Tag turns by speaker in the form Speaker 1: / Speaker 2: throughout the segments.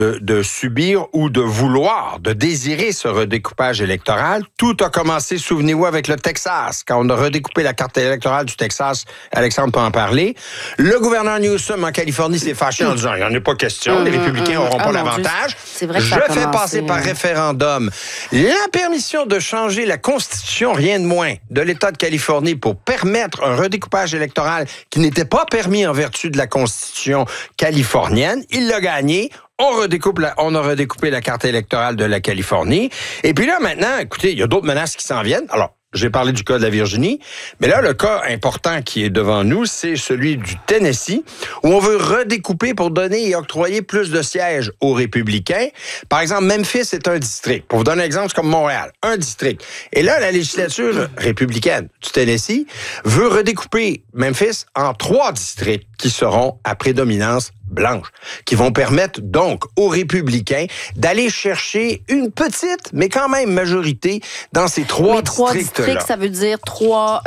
Speaker 1: de subir ou de vouloir, de désirer ce redécoupage électoral. Tout a commencé, souvenez-vous, avec le Texas. Quand on a redécoupé la carte électorale du Texas, Alexandre peut en parler. Le gouverneur Newsom en Californie s'est fâché en disant « Il n'y en a pas question, les républicains n'auront pas l'avantage. » Je fais passer par référendum la permission de changer la Constitution, rien de moins, de l'État de Californie pour permettre un redécoupage électoral qui n'était pas permis en vertu de la Constitution californienne. Il l'a gagné. On a redécoupé la carte électorale de la Californie. Et puis là, maintenant, écoutez, il y a d'autres menaces qui s'en viennent. Alors, j'ai parlé du cas de la Virginie, mais là, le cas important qui est devant nous, c'est celui du Tennessee, où on veut redécouper pour donner et octroyer plus de sièges aux républicains. Par exemple, Memphis est un district. Pour vous donner un exemple, c'est comme Montréal, un district. Et là, la législature républicaine du Tennessee veut redécouper Memphis en 3 districts qui seront à prédominance blanche, qui vont permettre donc aux républicains d'aller chercher une petite, mais quand même majorité dans ces 3 districts-là.
Speaker 2: Ça veut dire 3,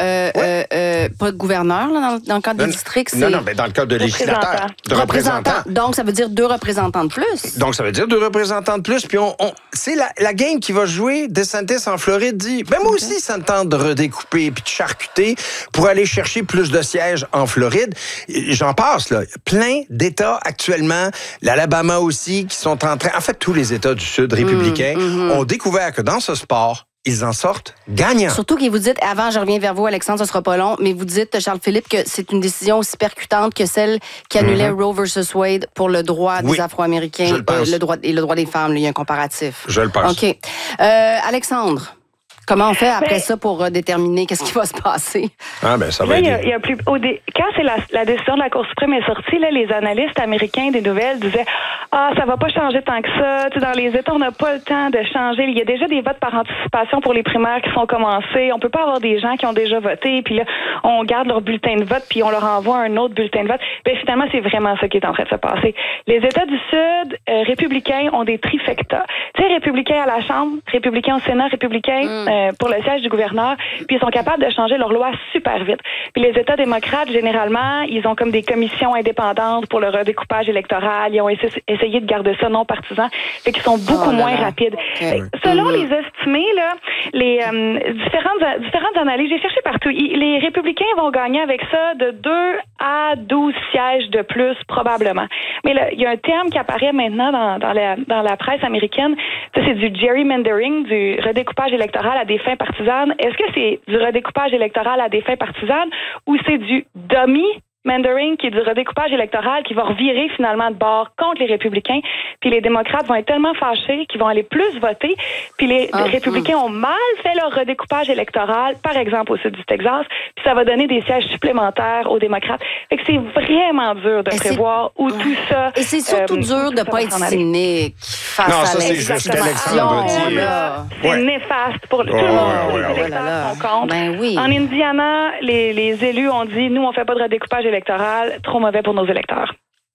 Speaker 2: pas de gouverneurs, là, dans le cadre des districts, c'est...
Speaker 1: Non, mais dans le cadre de législateurs. De représentants.
Speaker 2: Donc, ça veut dire 2 représentants de plus.
Speaker 1: Donc, ça veut dire 2 représentants de plus. Puis, c'est la game qui va jouer. DeSantis en Floride dit, moi aussi, ça me tente de redécouper puis de charcuter pour aller chercher plus de sièges en Floride. J'en passe, là. Plein d'États actuellement, l'Alabama aussi, qui sont en train... En fait, tous les États du Sud républicains ont découvert que dans ce sport, ils en sortent gagnants. Surtout
Speaker 2: que vous dites, avant, je reviens vers vous, Alexandre, ce sera pas long, mais vous dites, Charles-Philippe, que c'est une décision aussi percutante que celle qui annulait Roe versus Wade pour le droit des Afro-Américains, le droit des femmes. Là, il y a un comparatif.
Speaker 1: Je le pense.
Speaker 2: OK. Alexandre, comment on fait après ça pour déterminer qu'est-ce qui va se passer?
Speaker 1: Ça va être...
Speaker 3: Quand la décision de la Cour suprême est sortie, là, les analystes américains des nouvelles disaient ça va pas changer tant que ça. Dans les États, on n'a pas le temps de changer. Il y a déjà des votes par anticipation pour les primaires qui sont commencés. On peut pas avoir des gens qui ont déjà voté, puis là, on garde leur bulletin de vote, puis on leur envoie un autre bulletin de vote. Finalement, c'est vraiment ça qui est en train de se passer. Les États du Sud, républicains, ont des trifectas. Tu sais, républicains à la Chambre, républicains au Sénat, républicains pour le siège du gouverneur, puis ils sont capables de changer leur loi super vite. Puis les États démocrates, généralement, ils ont comme des commissions indépendantes pour le redécoupage électoral. Ils ont essayé de garder ça non partisan. Fait qu'ils sont beaucoup moins rapides. Selon les estimés, là, les différentes analyses, j'ai cherché partout. Les républicains vont gagner avec ça de 2 à 12 sièges de plus, probablement. Mais là, il y a un terme qui apparaît maintenant dans la presse américaine. Ça, c'est du gerrymandering, du redécoupage électoral à des fins partisanes. Est-ce que c'est du redécoupage électoral à des fins partisanes ou c'est du dummy Mandering, qui est du redécoupage électoral, qui va revirer finalement de bord contre les républicains. Puis les démocrates vont être tellement fâchés qu'ils vont aller plus voter. Puis les républicains ont mal fait leur redécoupage électoral, par exemple au sud du Texas. Puis ça va donner des sièges supplémentaires aux démocrates. Fait que c'est vraiment dur de prévoir où tout ça...
Speaker 2: Et c'est surtout dur de ne pas être cynique face à
Speaker 1: l'expression.
Speaker 3: C'est néfaste pour tout le monde. Les électeurs sont contre. En Indiana, les élus ont dit, nous, on fait pas de redécoupage électoral, trop mauvais pour nos électeurs.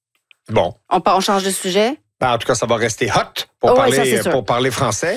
Speaker 1: Bon.
Speaker 2: On change de sujet?
Speaker 1: En tout cas, ça va rester hot pour parler français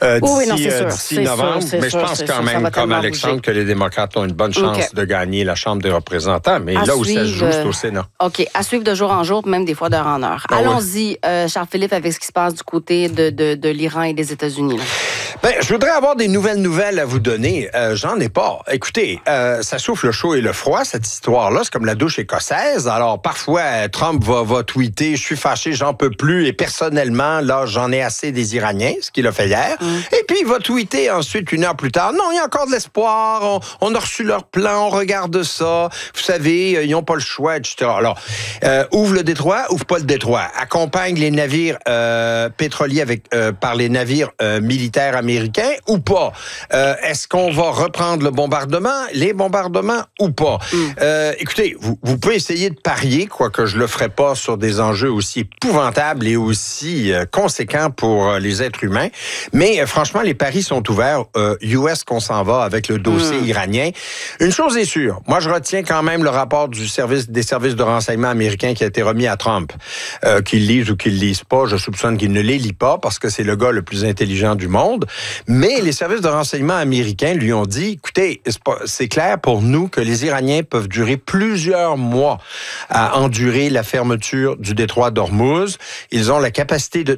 Speaker 1: d'ici novembre. Mais je pense quand même, comme Alexandre, que les démocrates ont une bonne chance de gagner la Chambre des représentants. Mais là où ça se joue, c'est au Sénat.
Speaker 2: OK. À suivre de jour en jour, même des fois d'heure en heure. Allons-y, Charles-Philippe, avec ce qui se passe du côté de l'Iran et des États-Unis.
Speaker 1: Je voudrais avoir des nouvelles à vous donner. J'en ai pas. Écoutez, ça souffle le chaud et le froid, cette histoire-là. C'est comme la douche écossaise. Alors, parfois, Trump va tweeter « Je suis fâché, j'en peux plus. » Et personnellement, là, j'en ai assez des Iraniens, ce qu'il a fait hier. Et puis, il va tweeter ensuite, 1 heure plus tard. Non, il y a encore de l'espoir. On a reçu leur plan. On regarde ça. Vous savez, ils n'ont pas le choix, etc. Alors, ouvre le détroit, ouvre pas le détroit. Accompagne les navires pétroliers par les navires militaires américains ou pas? Est-ce qu'on va reprendre les bombardements ou pas? Écoutez, vous pouvez essayer de parier, quoique je le ferai pas, sur des enjeux aussi épouvantables et aussi conséquents pour les êtres humains. Mais franchement, les paris sont ouverts. US qu'on s'en va avec le dossier iranien. Une chose est sûre, moi je retiens quand même le rapport des services de renseignement américains qui a été remis à Trump. Qu'il lise ou qu'il lise pas, je soupçonne qu'il ne les lit pas parce que c'est le gars le plus intelligent du monde. Mais les services de renseignement américains lui ont dit, écoutez, c'est clair pour nous que les Iraniens peuvent durer plusieurs mois à endurer la fermeture du détroit d'Ormuz. Ils ont la capacité de